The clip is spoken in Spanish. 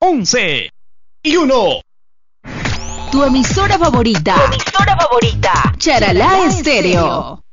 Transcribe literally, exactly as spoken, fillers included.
once y uno. Tu emisora favorita. Tu emisora favorita. Charalá Estéreo.